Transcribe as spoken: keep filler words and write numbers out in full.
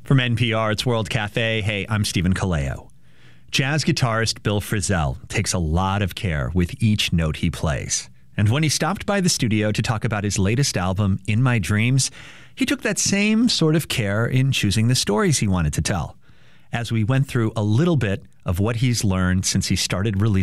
From N P R, it's World Cafe. Hey, I'm Stephen Kaleo. Jazz guitarist Bill Frisell takes a lot of care with each note he plays. And when he stopped by the studio to talk about his latest album, In My Dreams, he took that same sort of care in choosing the stories he wanted to tell. As we went through a little bit of what he's learned since he started releasing